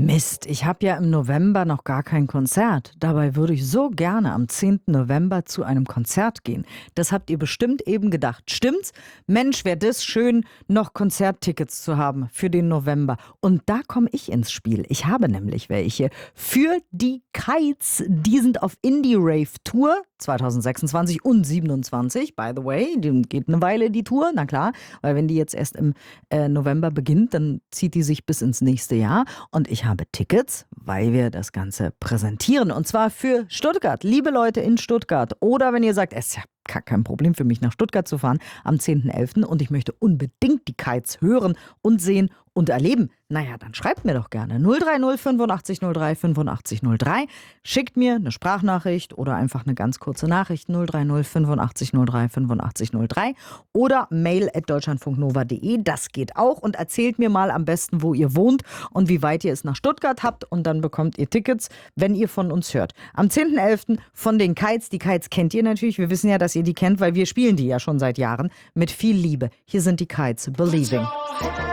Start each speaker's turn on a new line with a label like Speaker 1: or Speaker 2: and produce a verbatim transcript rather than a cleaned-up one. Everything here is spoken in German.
Speaker 1: Mist, ich habe ja im November noch gar kein Konzert. Dabei würde ich so gerne am zehnten November zu einem Konzert gehen. Das habt ihr bestimmt eben gedacht. Stimmt's? Mensch, wäre das schön, noch Konzerttickets zu haben für den November. Und da komme ich ins Spiel. Ich habe nämlich welche für die Kites. Die sind auf Indie Rave Tour zwanzig sechsundzwanzig und siebenundzwanzig. By the way, die geht eine Weile die Tour, na klar. Weil wenn die jetzt erst im äh, November beginnt, dann zieht die sich bis ins nächste Jahr. Und ich habe Tickets, weil wir das Ganze präsentieren. Und zwar für Stuttgart. Liebe Leute in Stuttgart. Oder wenn ihr sagt, es ist ja gar kein Problem für mich, nach Stuttgart zu fahren am zehnten elften und ich möchte unbedingt die Kites hören und sehen und erleben. Naja, dann schreibt mir doch gerne null drei null fünfundachtzig null drei fünfundachtzig null drei. Schickt mir eine Sprachnachricht oder einfach eine ganz kurze Nachricht null drei null fünfundachtzig null drei fünfundachtzig null drei oder mail at deutschlandfunknova punkt de. Das geht auch und erzählt mir mal am besten, wo ihr wohnt und wie weit ihr es nach Stuttgart habt und dann bekommt ihr Tickets, wenn ihr von uns hört. Am zehnten elften von den Kites. Die Kites kennt ihr natürlich. Wir wissen ja, dass ihr die kennt, weil wir spielen die ja schon seit Jahren mit viel Liebe. Hier sind die Kites. Believing.